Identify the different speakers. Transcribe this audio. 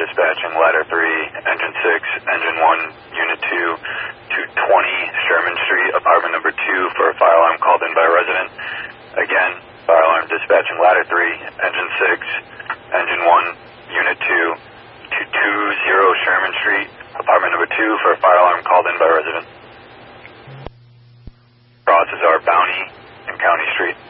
Speaker 1: dispatching ladder 3, engine 6, engine 1, unit 2, to 20 Sherman Street, apartment number 2 for a fire alarm called in by a resident. Again, fire alarm dispatching ladder 3, engine 6, engine 1, unit 2, to 20 Sherman Street, apartment number 2 for a fire alarm called in by a resident. Crosses are Bounty and County Street.